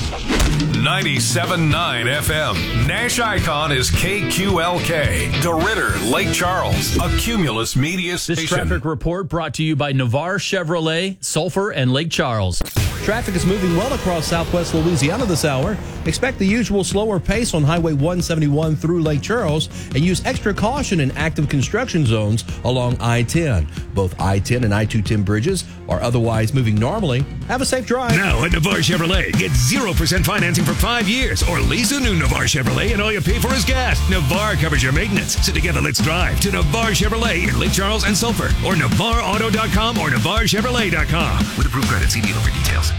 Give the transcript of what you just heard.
97.9 FM. Nash Icon is KQLK. DeRidder, Lake Charles. A Cumulus Media station. This traffic report brought to you by Navarre Chevrolet, Sulphur, and Lake Charles. Traffic is moving well across southwest Louisiana this hour. Expect the usual slower pace on Highway 171 through Lake Charles and use extra caution in active construction zones along I-10. Both I-10 and I-210 bridges are otherwise moving normally. Have a safe drive. Now at Navarre Chevrolet, get 0% financing for 5 years or lease a new Navarre Chevrolet and all you pay for is gas. Navarre covers your maintenance. So together, let's drive to Navarre Chevrolet in Lake Charles and Sulphur or NavarreAuto.com or NavarreChevrolet.com. With approved credit, see dealer for details.